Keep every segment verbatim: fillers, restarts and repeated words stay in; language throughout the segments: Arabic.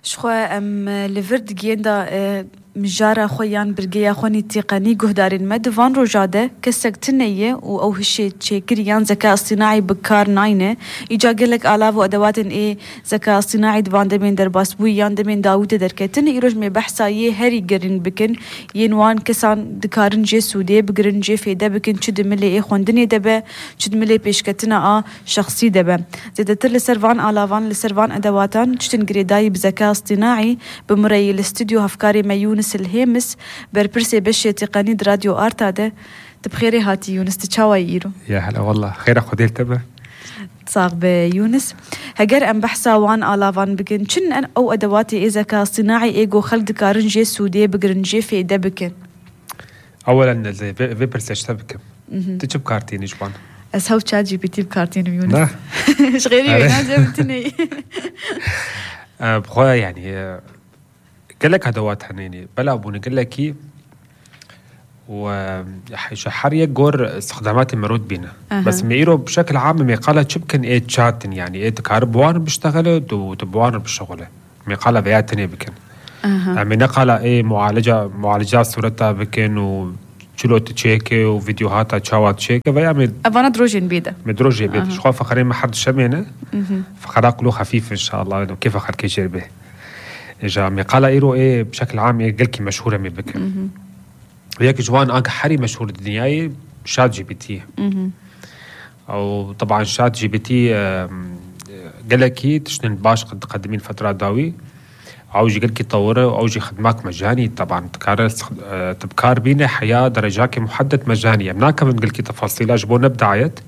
شخو ام لفرد جيندا مجارة خويان برجيا خوني تقني جهدارين مد فان رجادة كسكتنية أو هالشيء شيء كريان ذكاء اصطناعي بكار ناينة يجا قلك آلاف وأدوات إيه ذكاء اصطناعي دفان دمين درباس بويان دمين داوود دركتن يروج مي بحثا يه هري جرين بكن ينوان كسان دكارن جي سودية بجرين جي فيدا بكن شد ملي إيه خوندني دبا شد ملي بيشكتنا آ شخصي دبا زدتر لسرفان آلافان لسرفان أدواتان شتن جريداي بذكاء اصطناعي بمري الاستوديو هفكاري ميون الهيمس بربرسي بشي تقني راديو آرتا ده تبخيري هاتي يونس تشاوي يرو يا هلا والله خير خديل تبع صاغ بيونس هجر ام بحثا وان آلافان بكن شن ان او ادواتي اذا كاصطناعي ايجو خلق كارنجي سودي بقرنجي في ده بكن اولا زي فيبر سيش بكن تجيب كارتين جبان اسهو تشات جي بي تي بكارتين يونس ايش غيري انا جبتني بخويا يعني قال لك ادوات هنيني بلا ابوني قال لك وشحر يقور استخدامات المرود بينا أه. بس ميرو بشكل عام ميقالة شبكن ايه تشاتن يعني ايه تكاربوان بيشتغله وتبوان بالشغله ميقالة بيات تانية بكن أه. من قال ايه معالجة معالجات صورتها بكن وشلو تشيكي وفيديوهاتها تشاوات تشيكي ويعمل افانا دروجين بيدا مدروجين بيدا أه. شخوف فخرين ما حد شمينه فخلاق له خفيف ان شاء الله كيف اخر كيشير به إجا مقالة إيرو إيه بشكل عام إيه قلكي مشهورة مي بك وياك جوان آنك حري مشهور الدنياي شات جي بي تي أو طبعا شات جي بي تي قلكي تشنن باش قد قدمين فترة داوي أو جي قلكي طوره أو جي خدماك مجاني طبعا تكار تبكار بينا حياة درجاك محدد مجانية مناك من قلكي تفاصيل أجبونا بدايت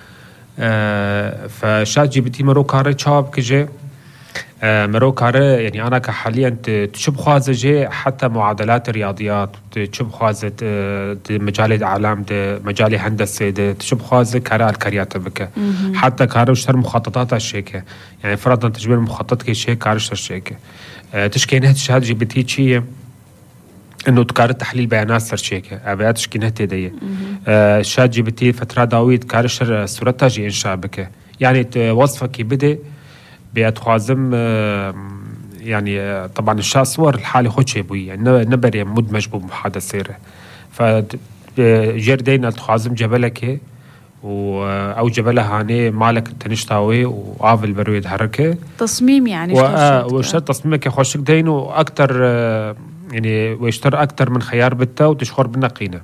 فشات جي بي تي مرو كاري شاب كجي مرو كاره يعني أنا كحاليا تشوف خوازة جي حتى معادلات الرياضيات تشوف خوازة مجال الإعلام مجال هندسة تشوف خوازة كاره الكريات بك حتى كاره اشتر مخططات الشيكة يعني فرضا تجبر مخطط كي شيء كاره اشتر شيكة تشكي نهت شهاد جي بي تي شيء إنه تكاره تحليل بيانات سر شيكة أبيات تشكي نهت دي شهاد جي بي تي فترة داويد كاره اشتر صورتها جي إنشاء بك يعني وصفك بدي بيتخوازم يعني طبعا الشا صور الحالي خوشي بوي يعني نبري مدمج بمحادثة سيرة فجردين التخوازم جبلك أو جبلها هاني مالك تنشتاوي وعافل برويد حركة تصميم يعني وشتر تصميمك خوشك دين وأكتر يعني ويشتر أكتر من خيار بتا وتشخور بالنقينة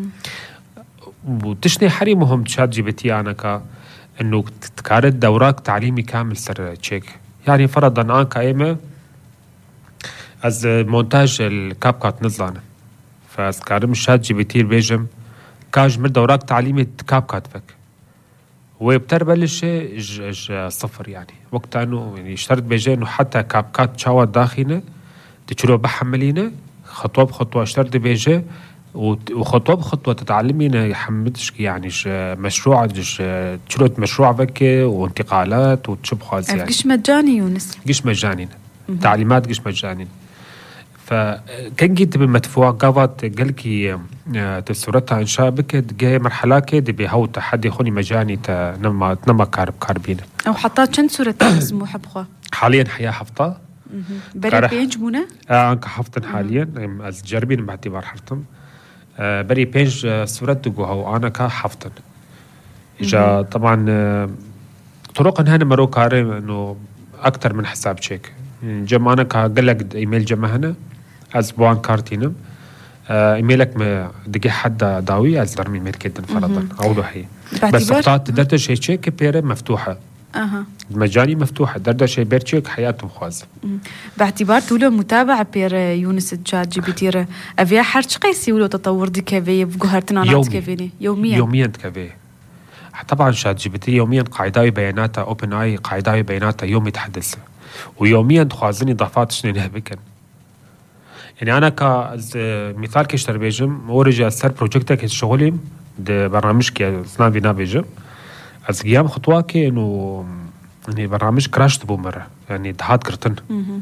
وتشني حري مهم تشات جي بي تي أنا كا إنه تكارت دوراك تعليمي كامل سر تشيك يعني فرضاً أنا كايمة از مونتاج الكاب كات نزلانة فاسكارم شات جي بي تي بيجم كاج من دوراك تعليمي كاب كات فك وبتربلش صفر يعني وقت أنه يعني اشترت بيجي إنه حتى كاب كات شاوات داخلنا تشلو بحملينا خطوة بخطوة اشترت بيجي وخطوة بخطوة تتعلمين يحمدش يعني مشروع تشلوت مشروع بك وانتقالات وتشوف خالص يعني قش مجاني يونس قش مجاني تعليمات قش مجاني فكان جيت بمدفوع قاوات قالكي تسورتها إنشاء بك جاي مرحلة كده بهو تحدي خوني مجاني تنمى تنمى كارب كاربينة أو حطات شن صورتها اسمه حبخة حاليا حياة حفظة بري بيج منى آه أنك حفظن حاليا از جربين باعتبار حفظن آه بري بيج آه صورة دقوها وأنا كحفظن إجا طبعا آه طرق هنا مرو كاري إنه أكتر من حساب شيك جمع أنا كقلق إيميل جمع هنا از بوان كارتينم آه إيميلك ما دقي حد داوي از درمي إيميل كده فرضا أوضح هي بس وقتات دردة شيء شيك بيرة مفتوحة أها مجاني مفتوحة دردة شيء بيرتشيك حياتهم خاصة باعتبار تولو متابعة بير يونس تشات جي بي تي أفيا حرش قيسي ولو تطور دي كافية بجهرتنا نات كافيني يوميا يوميا كافية طبعا شات جي بي تي يوميا قاعداوي بياناتها أوبن آي قاعداوي بياناتها يوم يتحدث ويوميا تخوازن إضافات شنو نهبكن يعني أنا كمثال كيشتر بيجم ورجع سر بروجكتك شغلي ده برنامج كي صنع بنا بيجم از قيام خطوة إنه يعني برنامج كراشت بو مرة يعني دهات كرتن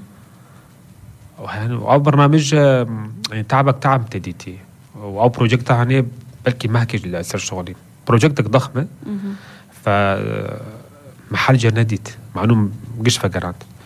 أو برنامج يعني تعبك تعب تديتي أو بروجكت هني بلكي ما هكي لأسر شغلي بروجكتك ضخمة فمحل جنديت معنوم قش فقرات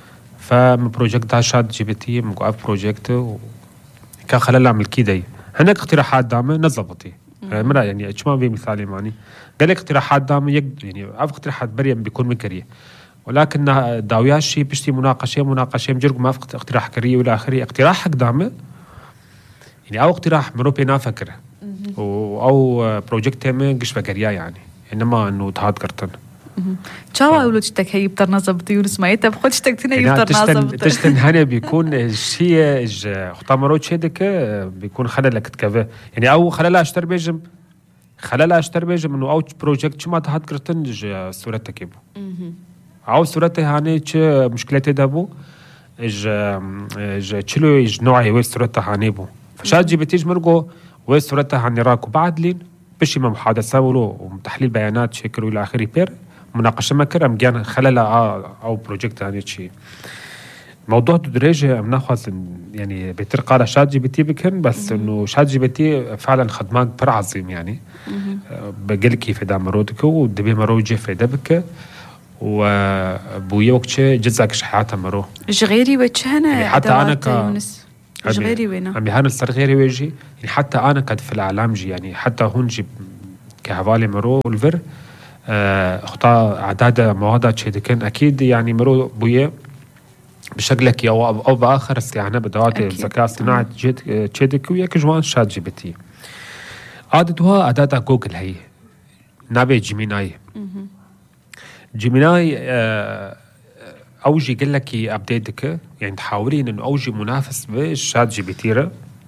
فمن بروجكت شات جي بي تي مقاف بروجكت كان خلال عمل كيدي هناك اقتراحات دامه نظبطي مرا يعني اتشما في مثالي ماني قال لك اقتراحات دامه يقدر يعني اف اقتراحات بريا بيكون مكريه ولكن داوياشي بشتي مناقشه مناقشه مجرد ما فقط اقتراح كريه ولا اخره اقتراحك دامه يعني او اقتراح مروبي نافكره او بروجكت تيمه قش فكريا يعني انما انه تهاد كرتن تشاوا اولو تشتك هي بتر نظبطي ونسمعيتها بخد تشتك تنا يبتر نظبطي تشتن هنا بيكون الشيء خطامرو تشدك بيكون خلالك تكفى يعني او خلالا اشتر بيجم خلالا اشتر بيجم انه او بروجكت شما تهاد كرتن صورتك يبو او صورته هاني تش مشكلته دابو اج اج تشلو اج نوعي وي صورته هاني بو فشات جي بي تي مرقو وي صورته هاني راكو بعد لين بشي ما محادثه ولو وتحليل بيانات شكر الى اخره بير مناقشه ما كرم كان خلال او بروجكت هاني شيء موضوع درجه بناخذ يعني بيترقى على شات جي بي تي بكن بس انه شات جي بي تي فعلا خدمات بر عظيم يعني بقول كيف دا مرودك ودبي مروجه في دبك وبويوكش جزاك شحاته مرو جغيري وجهنا يعني حتى انا ك يونس جغيري وينا عم يهان الصغيري ويجي يعني حتى انا قد في الاعلام جي يعني حتى هون جي كهوالي مرو والفر اخطاء اعداد مواد شيدكن اكيد يعني مرو بويه بشكلك او او باخر استعانه بدوات الذكاء الاصطناعي تشيدك وياك جوان شات جي بي تي عادتها اداه جوجل هي نابي جيميناي جيميناي اوجي قال لك ابديتك يعني تحاولين انه اوجي منافس بالشات جي بي تي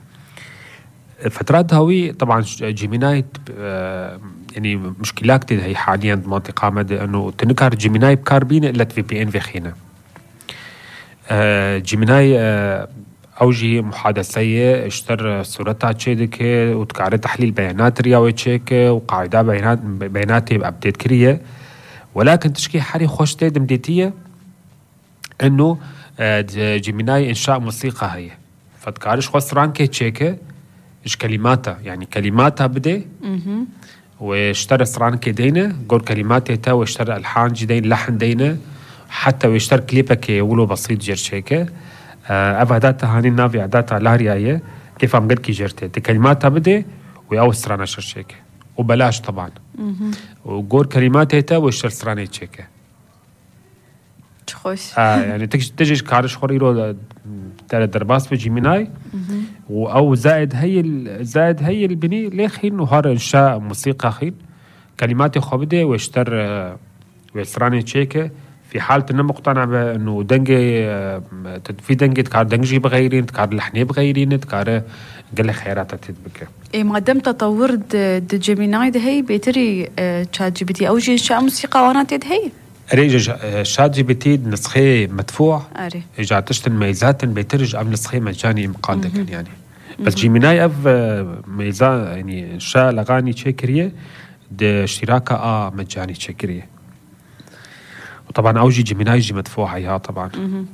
فترات هاوي طبعا جيميناي يعني مشكلات هي حاليا بمنطقه مدى انه تنكر جيميناي بكاربين الا في بي ان في خينا جيميناي اوجي محادثيه اشتر صورتها تشيدك وتكار تحليل بيانات رياوي تشيك وقاعده بيانات بيانات ابديت كريه ولكن تشكي حري خوش تيد مديتيه انه جيميناي انشاء موسيقى هي فتكارش خسران كي تشيك ايش كلماتها يعني كلماتها بدي واشترى سران كي دينا قول كلماتها تا واشترى الحان جدين لحن دينا حتى واشترى كليبك ولو بسيط جير شيكه افا داتا هاني نافي داتا لاريايه كيف عم قلت كي جرتي كلماتها بدي وياو سرانه شيكه وبلاش طبعا وقول كلماتها تا واشترى سرانه شيكه خوش اه يعني تجي تجي كارش خوريرو ترى درباس في جيميناي او زائد هي زائد هي البني ليخين وهار انشاء موسيقى خين كلمات خبده واشتر ويسراني تشيكه في حاله انه مقتنع بانه دنجي في دنجي تكار دنجي بغيرين تكار لحني بغيرين تكار قال لي خيارات تدبك اي ما دام تطور د جيميناي ده هي بيتري تشات جي بي تي او جي انشاء موسيقى وانا تد هي ريجا شات جي بي تي نسخه مدفوع اري اجا تشتن ميزات بيترج ام نسخه مجاني مقادك يعني بس جيميناي اف ميزه يعني انشاء الاغاني تشيكريه د اشتراكها اه مجاني تشيكريه وطبعا اوجي جيميناي جي مدفوع هي طبعا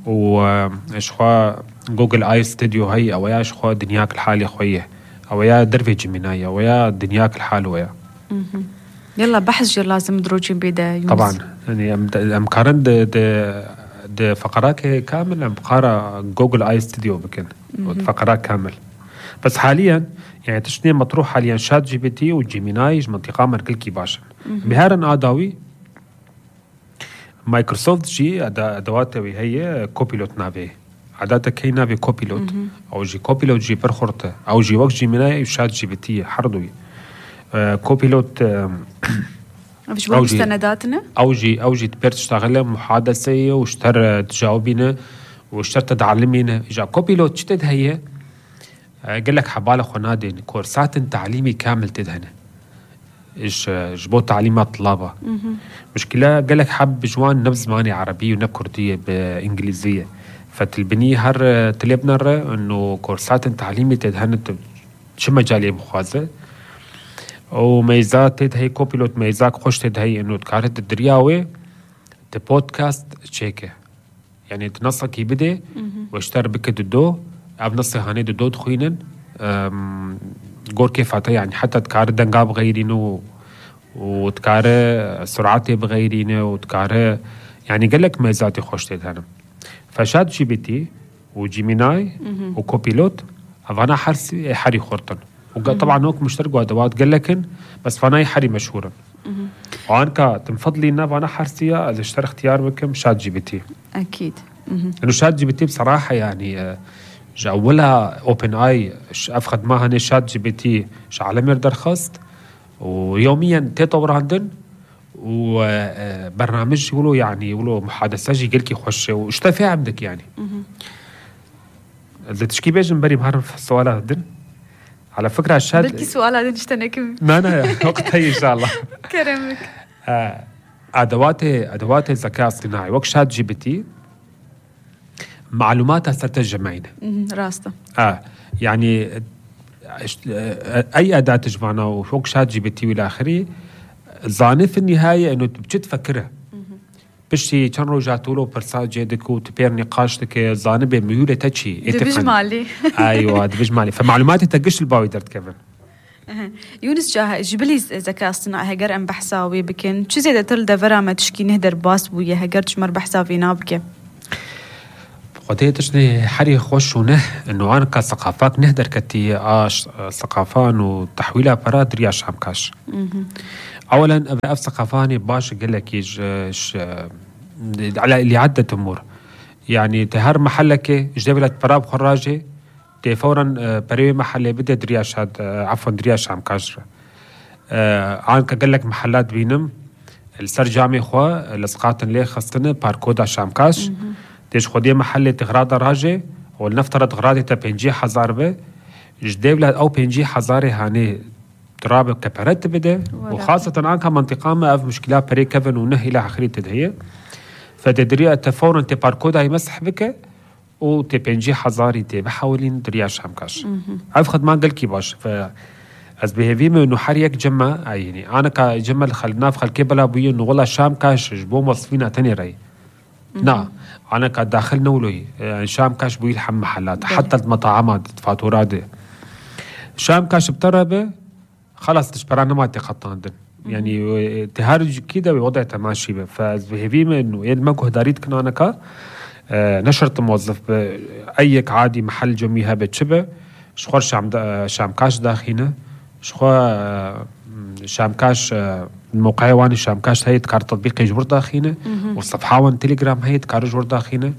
واشخوا جوجل اي ستوديو هي او يا اشخوا دنياك الحالي خويه او يا درفي جيميناي او يا دنياك الحال ويا يلا بحث جر لازم دروجين بيدا يونس طبعا يعني ام قارن د د د فقرات كامل ام قارا جوجل اي ستوديو بكن فقرات كامل بس حاليا يعني تشني مطروح حاليا شات جي بي تي وجيميناي منطقه مركل كي باشن بهارن اداوي مايكروسوفت جي ادوات هي كوبيلوت نافي عاداتك هي نافي كوبيلوت او جي كوبيلوت جي برخورته او جي وقت جيميناي وشات جي بي تي حردوي آه كوبيلوت آه مش بقى مستنداتنا او جي او جي تبير تشتغل محادثه واشتر تجاوبينا واشتر تدعلمينا اجا كوبيلوت شتد هي آه قال لك حباله خنادين كورسات تعليمي كامل تدهنه ايش جبوت تعليمات طلابه مشكله قال لك حب جوان نبذ ماني عربيه ونب كرديه بانجليزيه فتلبني هر تلبنر انه كورسات تعليمي تدهن شو مجالي مخازه وميزات تد هي كوبيلوت ميزاك خوش تد هي انه تكارت الدرياوي تبودكاست تشيكه يعني تنصك يبدي واشتر بك دو اب نص هاني دو تخوينن غور كيف عطي يعني حتى تكار دنقاب غيرينو وتكار سرعتي بغيرينه وتكار يعني قال لك ميزاتي خوش تد هنا فشات جي بي تي وجيميناي وكوبيلوت فانا حرسي حري خورتن وطبعا هوك مشتركوا ادوات قال لكن بس فانا حري مشهورا وعنك تنفضلي لنا فانا حرسيه اللي اشتري اختيار بكم شات جي بي تي اكيد انه شات جي بي تي بصراحه يعني جاولها اوبن اي افخد ما هني شات جي بي تي عالمي درخصت ويوميا تطور عندن وبرنامج يقولوا يعني يقولوا محادثه جي قلكي خوش واشتفي عندك يعني اللي تشكي بيجن بري مهرم السؤال هذا على فكره الشات بلكي سؤال هذا نشتنكم ما انا وقتها ان شاء الله كرمك آه ادوات ادوات الذكاء الاصطناعي وقت شات جي بي تي معلوماتها صارت جمعينه راسته اه يعني اي اداه تجمعنا وفوق شات جي بي تي والى اخره الظاني في النهايه انه بتجي تفكرها بشي كان رجعتوا له برسال جيدك وتبير نقاشتك الظاني بميوله تشي بيجمالي ايوه بيجمالي فمعلوماتي تقش الباوي درت كمان يونس جاه جبلي ذكاء اصطناعي هجر ام بحساوي بكن شو زيادة تل دفرا ما تشكي نهدر باس بويا هجر تشمر بحساوي نابكي قضية تشني حري خوش ونه انه انا كثقافات نهدر كتي اش ثقافان وتحويلها براد رياش عم كاش اولا ابي ثقافاني باش قال لك يج على اللي عدة امور يعني تهر محلك جدبلت براب خراجه تي فورا بريوي محل بدأ درياش هاد عفوا درياش عم كاش عنك قال لك محلات بينم السر جامي خوا لسقاطن ليه خصنا باركودا شام كاش تيش خودية محل تغراض راجي ولنفترض غراضي تا بينجي حزار به جدبلت او بينجي حزاري هاني تراب كبرت بده وخاصة عنك منطقة ما في مشكلة بري كفن ونه إلى آخره تدهية فتدري فورا تي باركودا يمسح بك وتبنجي حزاري تي بحاولين درياش هم كاش عارف خدمان قال كي باش ف از بهيفيم انه حريك جمع يعني انا كجمع خلنا في خلكي بلا بي انه والله شام كاش جبو موظفينا تاني راي نعم انا كداخل نولوي يعني شام كاش بو يلحم محلات حتى المطاعمات فاتورات شام كاش بتربه خلاص تشبرانا ما تقطعن يعني تهارج كده بوضع تماشي به فاز بهيفيم انه يلمكو هداريت كنا انا كا آه نشرت موظف بأيك عادي محل جميها بتشبه شخور شام شام كاش داخينه شخور آه شام كاش آه الموقع واني شام كاش هي تكار تطبيق يجبر داخينه والصفحه وان تليجرام هي تكار يجبر داخينه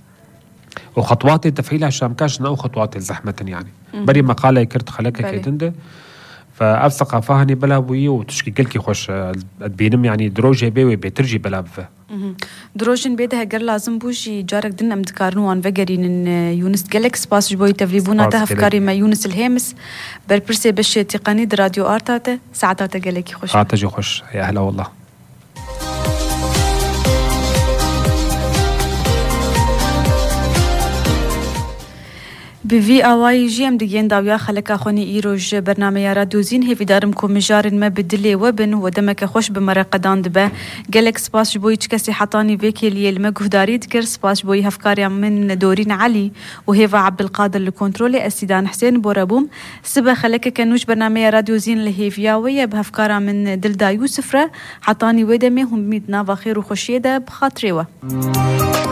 وخطوات تفعيلها شام كاش نو خطوات الزحمه يعني بري مقاله كرت خلكه كيتنده فأف ثقافة هني بلا بوي وتشكي قلكي خوش بينم يعني دروجي بي وبيترجي بلا بفه دروجن بيده هجر لازم بوشي جارك دنا مدكارنوان فقرين ان يونس قلك سباس جبوي تفليبونا ده افكاري ما يونس الهامس بالبرسي باش تقني راديو ارتاته ساعتاته قلكي خوش ساعتاته خوش يا هلا والله بفي اواي جي ام ديين داويا خلك اخوني ايروج برنامج راديو زين هي في دارم كومجار ما بدلي وبن ودمك خوش بمرقدان دبه قالك سباس بوي كسي حطاني فيكي لي المجهداري تكر سباس بوي هفكاريا من دورين علي وهيفا عبد القادر الكنترولي السيدان حسين بورابوم سبا خلك كانوش برنامج راديو زين اللي هي فياويه بهفكارا من دلدا يوسفره حطاني ودمي هم ميت نافا خير وخشيده بخاطريوه